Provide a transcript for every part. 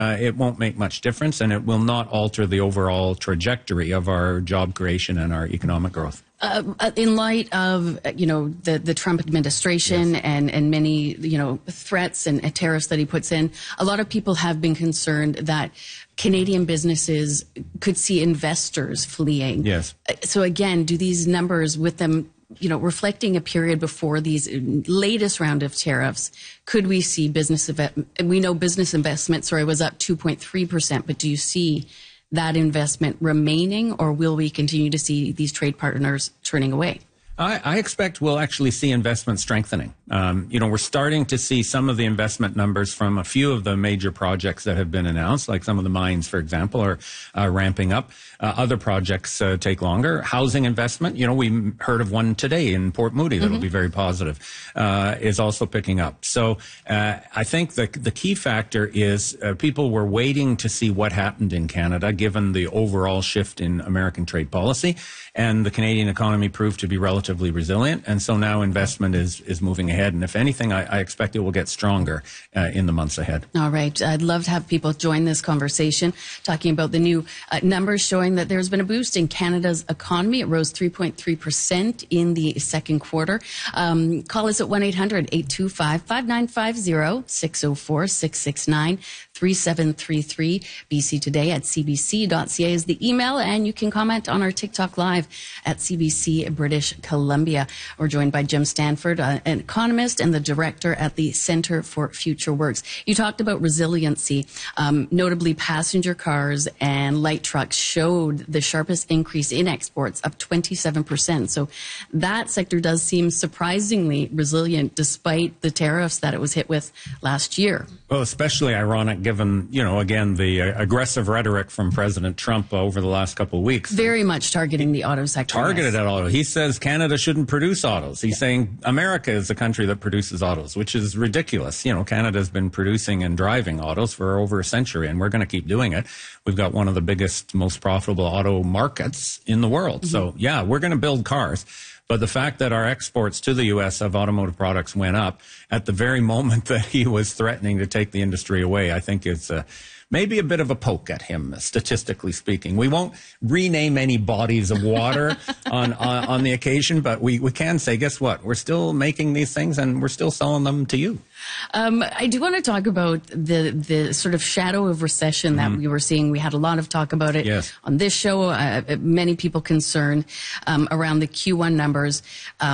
it won't make much difference, and it will not alter the overall trajectory of our job creation and our economic growth. In light of, the Trump administration and many, threats and tariffs that he puts in, a lot of people have been concerned that Canadian businesses could see investors fleeing. Yes. So again, do these numbers with them, reflecting a period before these latest round of tariffs, could we see we know business investment, was up 2.3%, but do you see that investment remaining, or will we continue to see these trade partners turning away? I expect we'll actually see investment strengthening. We're starting to see some of the investment numbers from a few of the major projects that have been announced, like some of the mines, for example, are ramping up. Other projects take longer. Housing investment, we heard of one today in Port Moody that will be very positive, is also picking up. So I think the key factor is people were waiting to see what happened in Canada, given the overall shift in American trade policy, and the Canadian economy proved to be relatively resilient. And so now investment is moving ahead. And if anything, I expect it will get stronger in the months ahead. All right. I'd love to have people join this conversation, talking about the new numbers showing that there's been a boost in Canada's economy. It rose 3.3% in the second quarter. Call us at 1-800-825-5950, 604-669-3733. BC Today at cbc.ca is the email, and you can comment on our TikTok Live at CBC British Columbia. We're joined by Jim Stanford, an economist and the director at the Centre for Future Works. You talked about resiliency. Notably, passenger cars and light trucks showed the sharpest increase in exports, up 27%. So that sector does seem surprisingly resilient despite the tariffs that it was hit with last year. Well, especially ironic given, again, the aggressive rhetoric from President Trump over the last couple of weeks. Very much targeting the auto sector. Targeted at auto. He says Canada shouldn't produce autos. He's saying America is the country that produces autos, which is ridiculous. Canada's been producing and driving autos for over a century, and we're going to keep doing it. We've got one of the biggest, most profitable auto markets in the world. So, yeah, we're going to build cars. But the fact that our exports to the U.S. of automotive products went up at the very moment that he was threatening to take the industry away, I think it's maybe a bit of a poke at him, statistically speaking. We won't rename any bodies of water on the occasion, but we can say, guess what? We're still making these things and we're still selling them to you. I do want to talk about the sort of shadow of recession that we were seeing. We had a lot of talk about it on this show. Many people concerned around the Q1 numbers.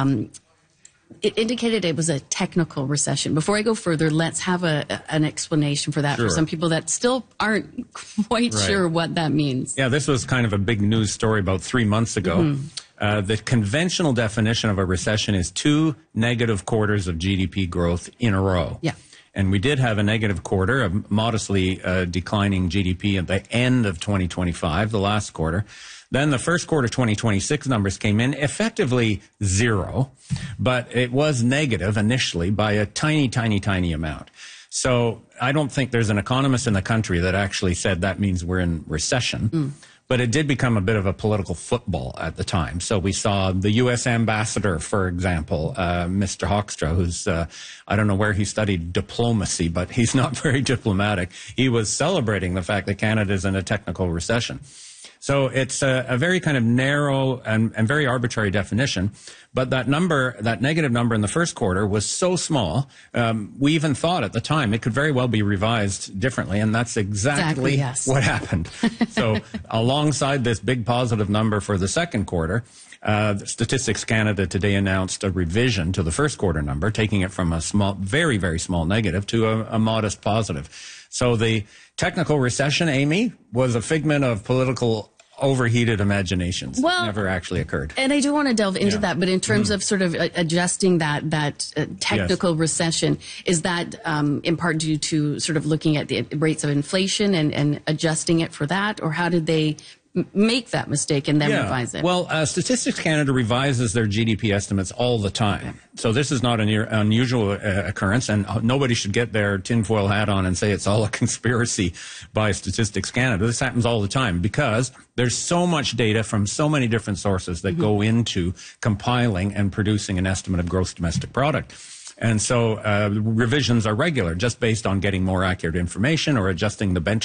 It indicated it was a technical recession. Before I go further, let's have an explanation for that for some people that still aren't quite sure what that means. Yeah, this was kind of a big news story about 3 months ago. The conventional definition of a recession is 2 negative quarters of GDP growth in a row. Yeah. And we did have a negative quarter, a modestly declining GDP at the end of 2025, the last quarter. Then the first quarter 2026 numbers came in effectively zero, but it was negative initially by a tiny, tiny, tiny amount. So I don't think there's an economist in the country that actually said that means we're in recession. But it did become a bit of a political football at the time. So we saw the U.S. ambassador, for example, Mr. Hoekstra, who's, I don't know where he studied diplomacy, but he's not very diplomatic. He was celebrating the fact that Canada is in a technical recession. So it's a very kind of narrow and very arbitrary definition. But that number, that negative number in the first quarter was so small, we even thought at the time it could very well be revised differently. And that's exactly what happened. So alongside this big positive number for the second quarter, Statistics Canada today announced a revision to the first quarter number, taking it from a small, very, very small negative to a modest positive. So the technical recession, Amy, was a figment of political overheated imaginations. Well, never actually occurred. And I do want to delve into that, but in terms of sort of adjusting that technical recession, is that in part due to sort of looking at the rates of inflation and adjusting it for that, or how did they make that mistake and then revise it? Well, Statistics Canada revises their GDP estimates all the time. So this is not an unusual occurrence, and nobody should get their tinfoil hat on and say it's all a conspiracy by Statistics Canada. This happens all the time because there's so much data from so many different sources that go into compiling and producing an estimate of gross domestic product. And so revisions are regular, just based on getting more accurate information or adjusting the benchmark